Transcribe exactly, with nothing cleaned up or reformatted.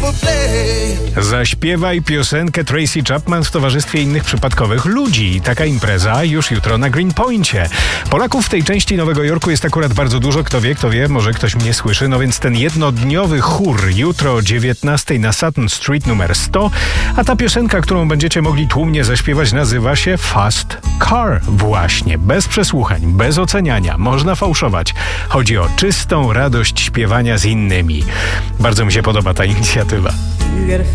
Zaśpiewaj piosenkę Tracy Chapman w towarzystwie innych przypadkowych ludzi. Taka impreza już jutro na Greenpoincie. Polaków w tej części Nowego Jorku jest akurat bardzo dużo. Kto wie, kto wie, może ktoś mnie słyszy. No więc ten jednodniowy chór jutro o dziewiętnastej na Sutton Street numer sto. A ta piosenka, którą będziecie mogli tłumnie zaśpiewać, nazywa się Fast Car. Właśnie, bez przesłuchań, bez oceniania. Można fałszować. Chodzi o czystą radość śpiewania z innymi. Bardzo mi się podoba ta inicjatywa.